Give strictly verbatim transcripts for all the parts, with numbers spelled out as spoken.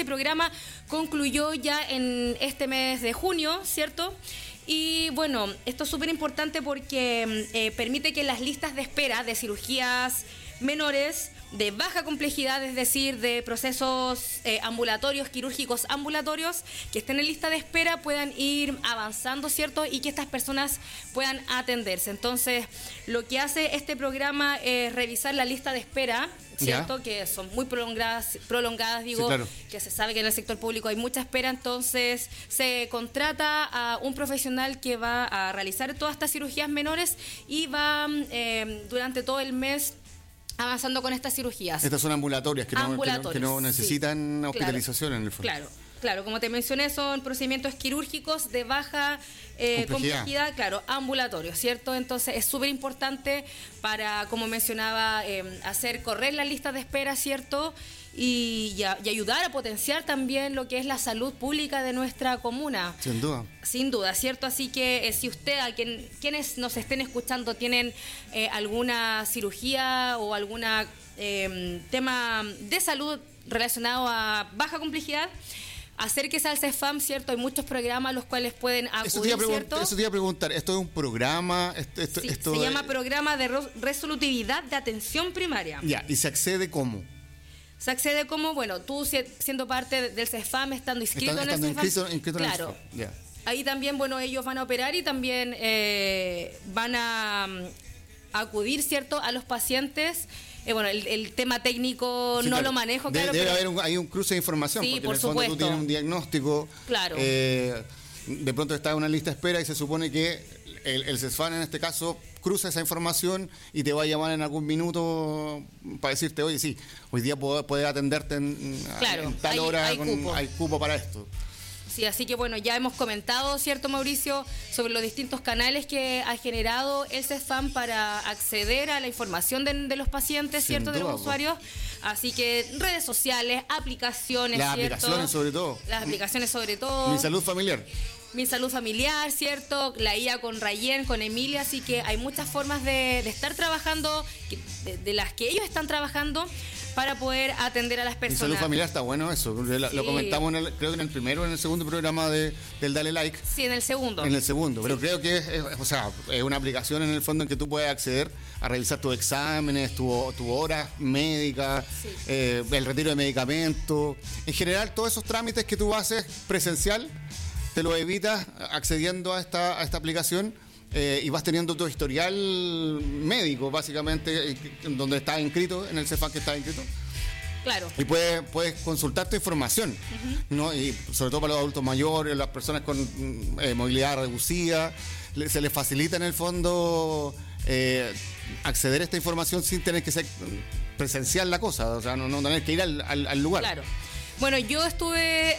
programa concluyó ya en este mes de junio, ¿cierto? Y bueno, esto es súper importante porque eh, permite que las listas de espera de cirugías menores de baja complejidad, es decir, de procesos eh, ambulatorios, quirúrgicos ambulatorios, que estén en lista de espera, puedan ir avanzando, ¿cierto? Y que estas personas puedan atenderse. Entonces, lo que hace este programa es revisar la lista de espera, ¿cierto? Ya. Que son muy prolongadas, prolongadas digo, sí, claro. Que se sabe que en el sector público hay mucha espera, entonces se contrata a un profesional que va a realizar todas estas cirugías menores y va eh, durante todo el mes avanzando con estas cirugías. Estas son ambulatorias, que, ambulatorias, no, que, no, que no necesitan sí, hospitalización claro, en el fondo. Claro, claro, como te mencioné, son procedimientos quirúrgicos de baja eh, complejidad. complejidad, claro, ambulatorios, ¿cierto? Entonces es súper importante para, como mencionaba, eh, hacer correr la lista de espera, ¿cierto? Y, y, a, y ayudar a potenciar también lo que es la salud pública de nuestra comuna. Sin duda. Sin duda, ¿cierto? Así que eh, si usted, a quien, quienes nos estén escuchando, tienen eh, alguna cirugía o algún eh, tema de salud relacionado a baja complejidad, acérquese al CEFAM, ¿cierto? Hay muchos programas a los cuales pueden acudir, eso te iba a ¿cierto? Eso te iba a preguntar, ¿esto es un programa? Esto, esto, sí, esto se es... llama Programa de Resolutividad de Atención Primaria. Ya, ¿y se accede cómo? Se accede como, bueno, tú siendo parte del CEFAM, estando inscrito Estando, en el estando CEFAM. Inscrito, inscrito claro. En el CEFAM. Yeah. Ahí también, bueno, ellos van a operar y también eh, van a, a acudir, ¿cierto?, a los pacientes. Eh, bueno, el, el tema técnico sí, no claro. lo manejo, De, claro. Debe pero... haber un, hay un cruce de información, sí, porque por en el fondo supuesto. Tú tienes un diagnóstico. Claro. Eh, de pronto está en una lista de espera y se supone que el, el CESFAM en este caso cruza esa información y te va a llamar en algún minuto para decirte, oye, sí, hoy día puedo, puedo atenderte en, claro, en tal hay, hora, hay, con, cupo. hay cupo para esto. Sí, así que bueno, ya hemos comentado, ¿cierto, Mauricio?, sobre los distintos canales que ha generado el CEFAM para acceder a la información de, de los pacientes, Sin ¿cierto?, duda, de los usuarios. Así que redes sociales, aplicaciones, Las ¿cierto? aplicaciones sobre todo. Las aplicaciones sobre todo. Mi salud familiar. Mi salud familiar, ¿cierto? La I A con Rayen, con Emilia, así que hay muchas formas de, de estar trabajando, de, de las que ellos están trabajando para poder atender a las personas. Mi salud familiar está bueno eso, lo, sí. lo comentamos en el, creo que en el primero o en el segundo programa de, del Dale Like. Sí, en el segundo. En el segundo, pero sí. creo que es, es, o sea, es una aplicación en el fondo en que tú puedes acceder a revisar tus exámenes, tus tu horas médicas, sí. eh, el retiro de medicamentos, en general todos esos trámites que tú haces presencial, te lo evitas accediendo a esta, a esta aplicación eh, y vas teniendo tu historial médico, básicamente, donde estás inscrito, en el CEFAM que estás inscrito. Claro. Y puedes, puedes consultar tu información, uh-huh. ¿no? Y sobre todo para los adultos mayores, las personas con eh, movilidad reducida, se les facilita en el fondo eh, acceder a esta información sin tener que ser presencial la cosa, o sea, no, no tener que ir al, al, al lugar. Claro. Bueno, yo estuve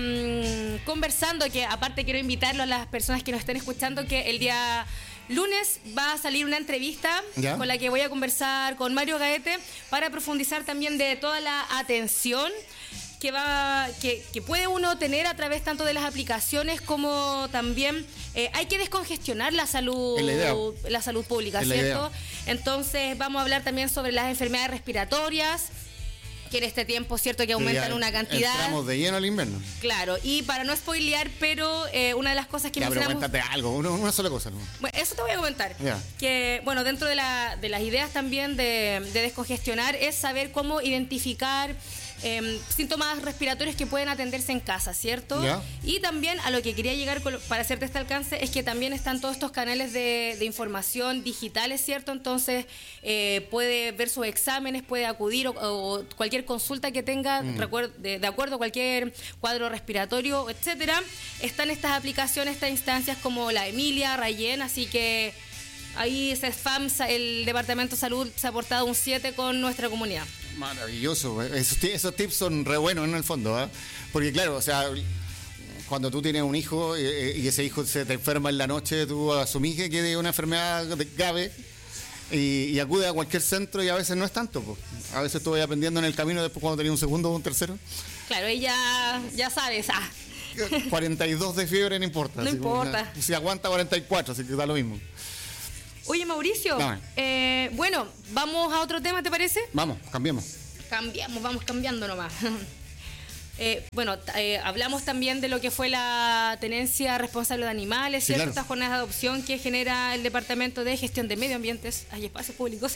eh, conversando, que aparte quiero invitarlo a las personas que nos estén escuchando, que el día lunes va a salir una entrevista ¿Ya? con la que voy a conversar con Mario Gaete para profundizar también de toda la atención que va que, que puede uno tener a través tanto de las aplicaciones como también eh, hay que descongestionar la salud la, la salud pública, ¿cierto? Entonces vamos a hablar también sobre las enfermedades respiratorias, que en este tiempo, cierto, que aumentan ya, una cantidad. Entramos de lleno al invierno. Claro, y para no spoilear, pero eh, una de las cosas que ya, mencionamos... pero cuéntate algo, una, una sola cosa. ¿No? Bueno, eso te voy a comentar. Ya. Que, bueno, dentro de, la, de las ideas también de, de descongestionar es saber cómo identificar eh, síntomas respiratorios que pueden atenderse en casa, ¿cierto? Ya. Y también a lo que quería llegar con, para hacerte este alcance es que también están todos estos canales de, de información digitales, ¿cierto? Entonces eh, puede ver sus exámenes, puede acudir o, o cualquier consulta que tenga mm. recuerdo, de, de acuerdo a cualquier cuadro respiratorio, etcétera. Están estas aplicaciones, estas instancias como la Emilia, Rayen, así que ahí CEFAM, el Departamento de Salud, se ha portado un siete con nuestra comunidad. Maravilloso, esos, esos tips son re buenos en el fondo, ¿eh? Porque claro, o sea, cuando tú tienes un hijo y, y ese hijo se te enferma en la noche, tú asumís que tiene una enfermedad grave y, y acude a cualquier centro y a veces no es tanto, pues. A veces tú vas aprendiendo en el camino después cuando tenías un segundo o un tercero. Claro, ella ya sabes, ah. cuarenta y dos de fiebre no importa. No importa. Como, si aguanta cuarenta y cuatro, así que da lo mismo. Oye, Mauricio, no. eh, bueno, vamos a otro tema, ¿te parece? Vamos, cambiemos. Cambiamos, vamos cambiando nomás. Eh, bueno, eh, hablamos también de lo que fue la tenencia responsable de animales, Sí, ¿cierto? claro. Estas jornadas de adopción que genera el Departamento de Gestión de Medio Ambientes y Espacios Públicos.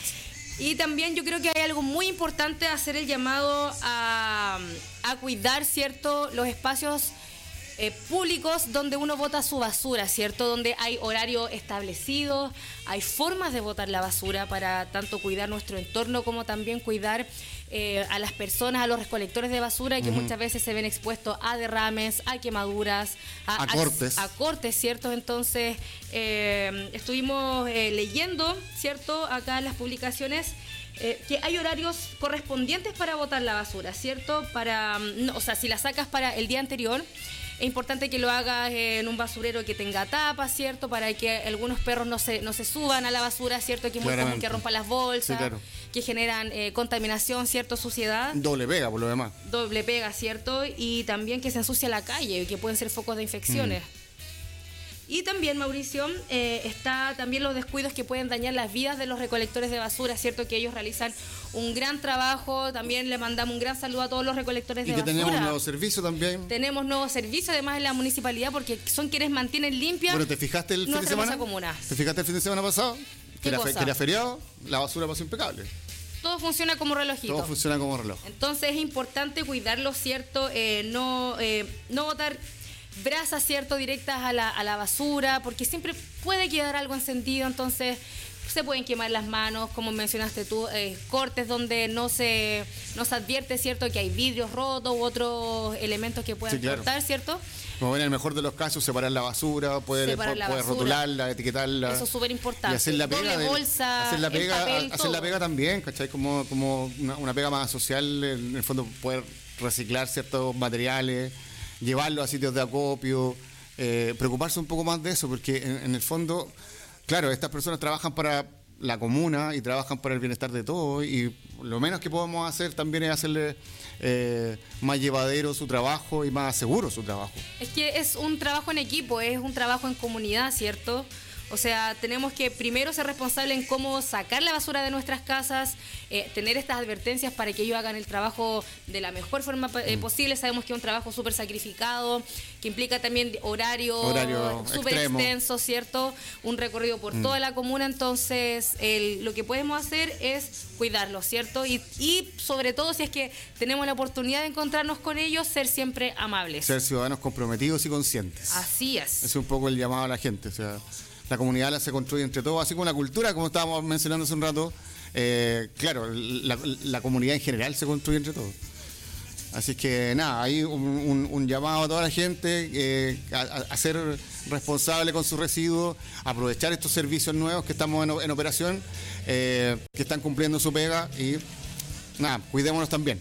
Y también yo creo que hay algo muy importante, hacer el llamado a, a cuidar, ¿cierto?, los espacios eh, públicos donde uno bota su basura, ¿cierto?, donde hay horarios establecidos, hay formas de botar la basura para tanto cuidar nuestro entorno como también cuidar eh, a las personas, a los recolectores de basura que uh-huh. muchas veces se ven expuestos a derrames, a quemaduras, a, a cortes. A, a cortes, ¿cierto? Entonces, eh, estuvimos eh, leyendo, ¿cierto?, acá en las publicaciones, eh, que hay horarios correspondientes para botar la basura, ¿cierto? Para, no, o sea, si la sacas para el día anterior, es importante que lo hagas en un basurero que tenga tapa, ¿cierto? Para que algunos perros no se, no se suban a la basura, ¿cierto? Que es muy común que rompan las bolsas, sí, claro. que generan eh, contaminación, ¿cierto? Suciedad. Doble pega, por lo demás. Doble pega, ¿cierto? Y también que se ensucia la calle, que pueden ser focos de infecciones. Mm. Y también, Mauricio, eh, está también los descuidos que pueden dañar las vidas de los recolectores de basura, ¿cierto? Que ellos realizan un gran trabajo. También le mandamos un gran saludo a todos los recolectores de basura. Y que tenemos nuevo servicio también. Tenemos nuevo servicio, además, en la municipalidad, porque son quienes mantienen limpia. Bueno, ¿te fijaste el fin de semana? Comuna. ¿Te fijaste el fin de semana pasado? Que era, fe, que era feriado, la basura pasó impecable. Todo funciona como relojito. Todo funciona como reloj. Entonces es importante cuidarlo, ¿cierto? Eh, no, eh, no botar brasas, ¿cierto?, directas a la, a la basura, porque siempre puede quedar algo encendido, entonces se pueden quemar las manos, como mencionaste tú, eh, cortes donde no se, no se advierte, ¿cierto?, que hay vidrios rotos u otros elementos que puedan sí, claro. cortar, ¿cierto? Como ven, en el mejor de los casos, separar la basura, poder, separar la poder basura. rotularla, etiquetarla. Eso es súper importante. Y hacer la pega, Doble bolsa, hacer la pega, papel, hacer la pega también, ¿cachai? Como, como una, una pega más social, en el fondo poder reciclar ciertos materiales, llevarlo a sitios de acopio, eh, preocuparse un poco más de eso, porque en, en el fondo, claro, estas personas trabajan para la comuna y trabajan para el bienestar de todos, y lo menos que podemos hacer también es hacerle eh, más llevadero su trabajo y más seguro su trabajo. Es que es un trabajo en equipo, es un trabajo en comunidad, ¿cierto? O sea, tenemos que primero ser responsables en cómo sacar la basura de nuestras casas, eh, tener estas advertencias para que ellos hagan el trabajo de la mejor forma eh, posible. Sabemos que es un trabajo súper sacrificado, que implica también horario, horario súper extenso, ¿cierto? Un recorrido por mm. toda la comuna. Entonces, el, lo que podemos hacer es cuidarlo, ¿cierto? Y, y sobre todo, si es que tenemos la oportunidad de encontrarnos con ellos, ser siempre amables. Ser ciudadanos comprometidos y conscientes. Así es. Es un poco el llamado a la gente, o sea, la comunidad la se construye entre todos, así como la cultura, como estábamos mencionando hace un rato. Eh, claro, la, la comunidad en general se construye entre todos. Así que nada, hay un, un, un llamado a toda la gente eh, a, a ser responsable con sus residuos, aprovechar estos servicios nuevos que estamos en, en operación, eh, que están cumpliendo su pega, y nada, cuidémonos también.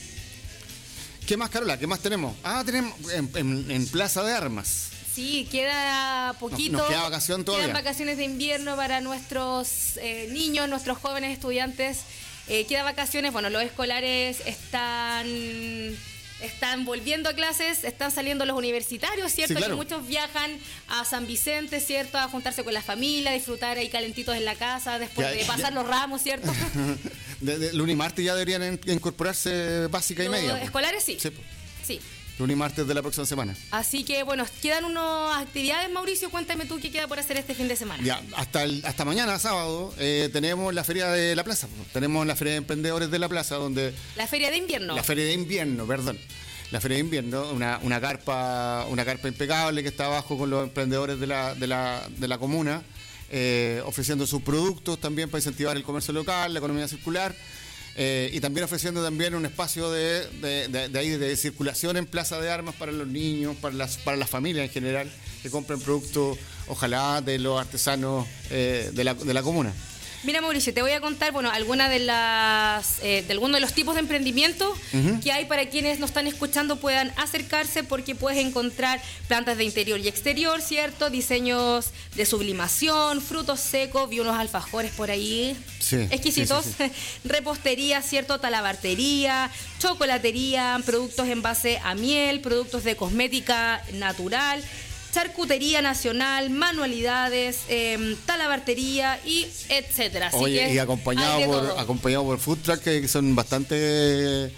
¿Qué más, Carola? ¿Qué más tenemos? Ah, tenemos en, en, en Plaza de Armas. Sí, queda poquito. Nos, nos queda vacación todavía. Quedan vacaciones de invierno para nuestros eh, niños, nuestros jóvenes estudiantes. Eh, queda vacaciones, bueno, los escolares están, están volviendo a clases, están saliendo los universitarios, ¿cierto? Sí, claro. Que muchos viajan a San Vicente, ¿cierto? A juntarse con la familia, a disfrutar ahí calentitos en la casa, después ya, de pasar ya. los ramos, ¿cierto? de, de, lunes y martes ya deberían en, incorporarse básica y los media. Los escolares sí. Sí. sí. Lunes y martes de la próxima semana. Así que, bueno, quedan unas actividades, Mauricio. Cuéntame tú qué queda por hacer este fin de semana. Ya, hasta el, hasta mañana, sábado, eh, tenemos la Feria de la Plaza. Tenemos la Feria de Emprendedores de la Plaza, donde... La Feria de Invierno. La Feria de Invierno, perdón. La Feria de Invierno, una, una carpa una carpa impecable que está abajo con los emprendedores de la, de la, de la comuna, eh, ofreciendo sus productos también para incentivar el comercio local, la economía circular. Eh, y también ofreciendo también un espacio de, de, de, de, ahí, de circulación en Plaza de Armas para los niños, para las, para las familias en general, que compren productos, ojalá, de los artesanos eh, de, la, de la comuna. Mira, Mauricio, te voy a contar, bueno, algunas de las eh, de algunos de los tipos de emprendimiento uh-huh. que hay para quienes nos están escuchando puedan acercarse, porque puedes encontrar plantas de interior y exterior, ¿cierto? Diseños de sublimación, frutos secos, vi unos alfajores por ahí, sí, exquisitos, sí, sí, sí. Repostería, ¿cierto? Talabartería, chocolatería, productos en base a miel, productos de cosmética natural, charcutería nacional, manualidades, eh, talabartería y etcétera. Así Oye, que y acompañado por, acompañado por food truck que son bastante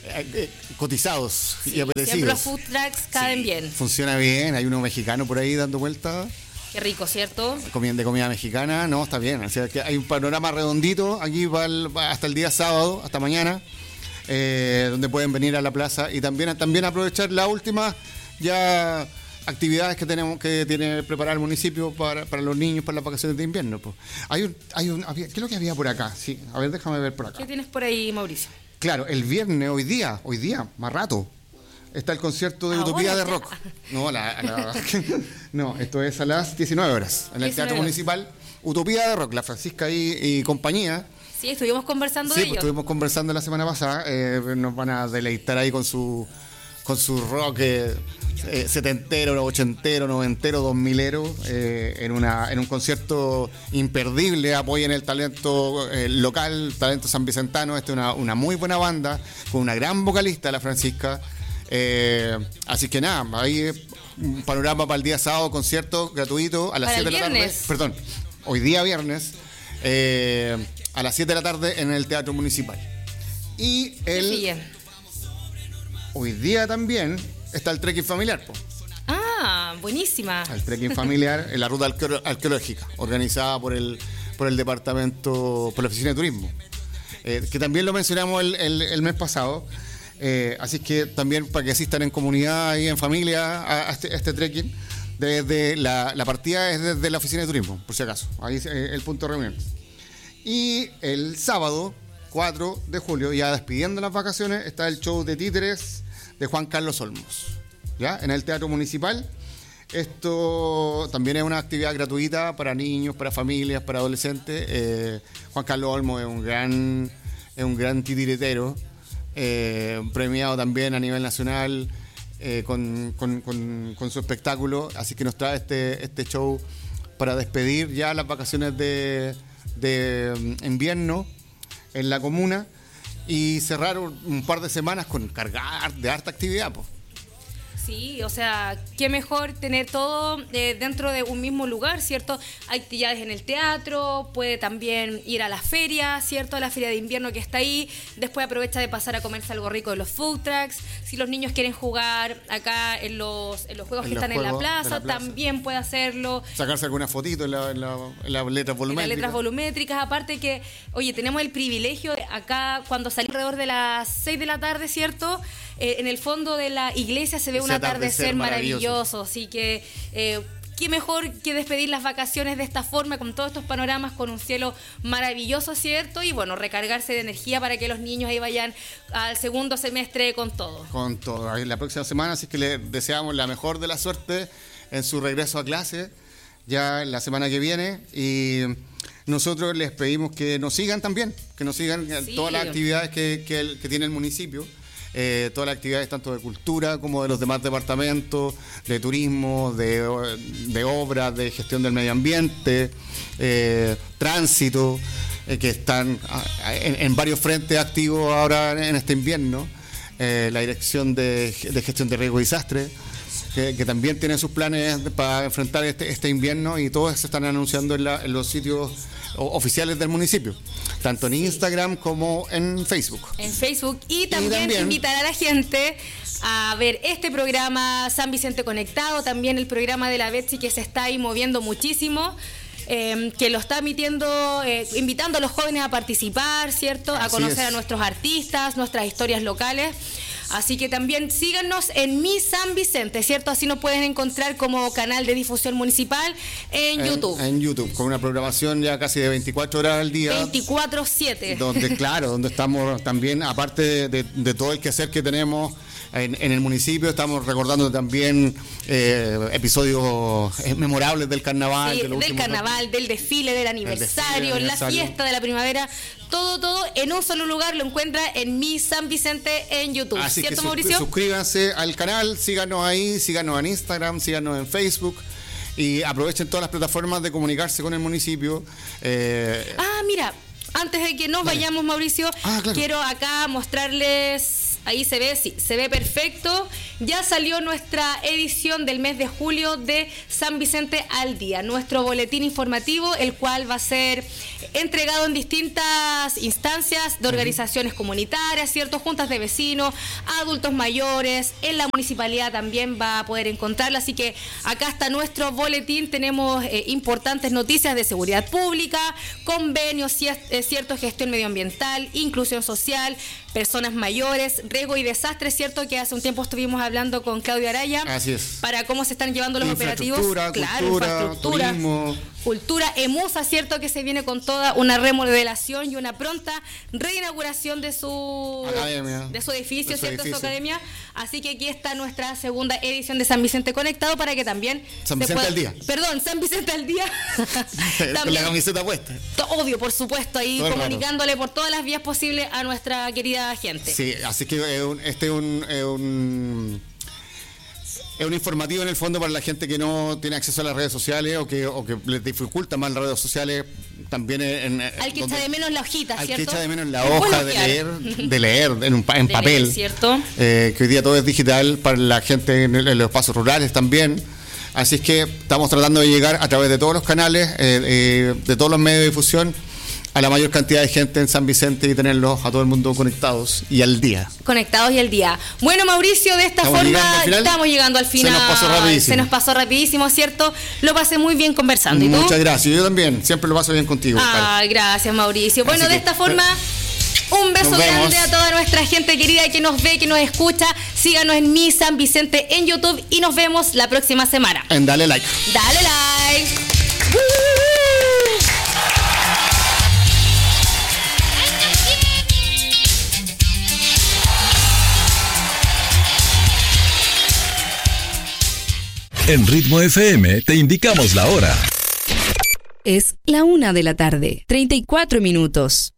eh, cotizados Sí, y apetecidos. siempre los food trucks caen Sí, bien. Funciona bien, hay uno mexicano por ahí dando vueltas. Qué rico, ¿cierto? Comida de comida mexicana, no, está bien. O sea, que hay un panorama redondito aquí para el- hasta el día sábado, hasta mañana, eh, donde pueden venir a la plaza y también, también aprovechar las últimas ya actividades que tenemos que tiene preparado el municipio para, para los niños para las vacaciones de invierno. Pues. Hay un, hay un, había- ¿qué es lo que había por acá? Sí, a ver, déjame ver por acá. ¿Qué tienes por ahí, Mauricio? Claro, el viernes, hoy día, hoy día, más rato, está el concierto de Ahora Utopía de ya. Rock. No, la, la- no, esto es a las diecinueve horas, en el diecinueve Teatro horas. Municipal. Utopía de Rock, la Francisca y, y compañía. Sí, estuvimos conversando Sí, de pues ello. estuvimos conversando la semana pasada. eh, nos van a deleitar ahí con su con su rock eh, eh, setentero, ochentero, noventero, dos milero, eh, en, una, en un concierto imperdible. Apoyen el talento eh, local, talento sanvicentano. Esta es una, una muy buena banda, con una gran vocalista, la Francisca. Eh, así que nada, ahí eh, un panorama para el día sábado, concierto gratuito a las Para el siete de la tarde. viernes. Perdón, hoy día viernes, eh, a las siete de la tarde en el Teatro Municipal. Y ¿Qué el, sigue? hoy día también está el trekking familiar, po. Ah, buenísima. El trekking familiar en la ruta arqueo- arqueológica, organizada por el, por el departamento, por la Oficina de Turismo, eh, que también lo mencionamos el, el- el mes pasado. Eh, así que también para que asistan en comunidad y en familia a, a este, a este trekking, desde la, la partida es desde la Oficina de Turismo, por si acaso, ahí es eh, el punto de reunión. Y el sábado, cuatro de julio, ya despidiendo las vacaciones, está el show de títeres de Juan Carlos Olmos, ¿ya? En el Teatro Municipal. Esto también es una actividad gratuita para niños, para familias, para adolescentes. Eh, Juan Carlos Olmos es un gran, es un gran titiritero, eh, premiado también a nivel nacional eh, con, con- con- con su espectáculo. Así que nos trae este, este show para despedir ya las vacaciones de, de mm, invierno en la comuna y cerrar un, un par de semanas con cargar de harta actividad, pues. Sí, o sea, qué mejor tener todo eh, dentro de un mismo lugar, ¿cierto? Hay actividades en el teatro, puede también ir a la feria, ¿cierto? A la feria de invierno que está ahí. Después aprovecha de pasar a comerse algo rico de los food trucks. Si los niños quieren jugar acá en los, en los juegos En que los están en la, juegos de plaza, la plaza. también puede hacerlo. Sacarse alguna fotito en, la, en, la, en las letras En las volumétricas. letras volumétricas, aparte que, oye, tenemos el privilegio de acá, cuando salí alrededor de las seis de la tarde, ¿cierto? Eh, en el fondo de la iglesia se ve Ese un atardecer, atardecer maravilloso. maravilloso, así que eh, qué mejor que despedir las vacaciones de esta forma, con todos estos panoramas, con un cielo maravilloso, ¿cierto? Y bueno, recargarse de energía para que los niños ahí vayan al segundo semestre con todo. Con todo. Ahí la próxima semana, así que le deseamos la mejor de la suerte en su regreso a clase, ya la semana que viene. Y nosotros les pedimos que nos sigan también, que nos sigan en Sí. todas las actividades que, que, el- que tiene el municipio. Eh, todas las actividades tanto de cultura como de los demás departamentos, de turismo, de, de obras, de gestión del medio ambiente, eh, tránsito, eh, que están ah, en, en varios frentes activos ahora en este invierno. Eh, la Dirección de, de Gestión de Riesgo y Desastre, que, que también tiene sus planes de- para enfrentar este, este invierno, y todos se están anunciando en, la- en los sitios o- oficiales del municipio, tanto en Instagram como en Facebook. En Facebook y también, también- invitar a la gente a ver este programa San Vicente Conectado, también el programa de la Betsy que se está ahí moviendo muchísimo, eh, que lo está emitiendo, eh, invitando a los jóvenes a participar, ¿cierto? A Así conocer es. a nuestros artistas, nuestras historias locales. Así que también síganos en Mi San Vicente, ¿cierto? Así nos pueden encontrar como canal de difusión municipal en, YouTube. En YouTube, con una programación ya casi de veinticuatro horas al día. veinticuatro siete. Donde, claro, donde estamos también, aparte de, de- de todo el quehacer que tenemos en, en el municipio, estamos recordando también eh, episodios eh, memorables del carnaval. Sí, de los del últimos- carnaval, del desfile, del aniversario, del la aniversario. fiesta de la primavera, todo, todo en un solo lugar lo encuentra en Mi San Vicente en YouTube. Así que ¿Cierto, sus- Mauricio? suscríbanse al canal, síganos ahí, síganos en Instagram, síganos en Facebook y aprovechen todas las plataformas de comunicarse con el municipio. Eh, Ah, mira, antes de que nos Dale. vayamos, Mauricio, Ah, claro. quiero acá mostrarles, ahí se ve, sí, se ve perfecto. Ya salió nuestra edición del mes de julio de San Vicente al Día, nuestro boletín informativo, el cual va a ser entregado en distintas instancias de organizaciones comunitarias, ¿cierto? Juntas de vecinos, adultos mayores, en la municipalidad también va a poder encontrarla, así que acá está nuestro boletín, tenemos eh, importantes noticias de seguridad pública, convenios, cierto, gestión medioambiental, inclusión social, personas mayores, riesgo y desastres, ¿cierto? Que hace un tiempo estuvimos hablando con Claudio Araya. Así es. Para cómo se están llevando los operativos. Claro, cultura, infraestructura, turismo. Cultura, EMUSA, ¿cierto? Que se viene con toda una remodelación y una pronta reinauguración de su academia, de su edificio, de su ¿cierto? edificio. Su academia. Así que aquí está nuestra segunda edición de San Vicente Conectado para que también San se Vicente pueda, al día. Perdón, San Vicente al día. Con la camiseta puesta. Obvio, por supuesto, ahí Todo comunicándole raro. Por todas las vías posibles a nuestra querida gente. Sí, así que eh, un, este es un, eh, un es un informativo en el fondo para la gente que no tiene acceso a las redes sociales o que, o que les dificulta más las redes sociales. También en, en al que donde, echa de menos la hojita, al ¿cierto? que echa de menos la hoja de leer, de leer en, un, en de papel, leer, ¿cierto? Eh, que hoy día todo es digital para la gente en, en los espacios rurales también. Así es que estamos tratando de llegar a través de todos los canales, eh, eh, de todos los medios de difusión, a la mayor cantidad de gente en San Vicente y tenerlos a todo el mundo conectados y al día. Conectados y al día. Bueno, Mauricio, de esta ¿Estamos forma llegando al final? estamos llegando al final. Se nos pasó rapidísimo. Se nos pasó rapidísimo, ¿cierto? Lo pasé muy bien conversando. ¿Y tú? Muchas gracias. Yo también. Siempre lo paso bien contigo. Ah, gracias, Mauricio. Bueno, Así de que, esta forma... Un beso grande a toda nuestra gente querida que nos ve, que nos escucha. Síganos en Mi San Vicente en YouTube y nos vemos la próxima semana. En Dale Like. Dale like. En Ritmo F M te indicamos la hora. Es la una de la tarde, treinta y cuatro minutos.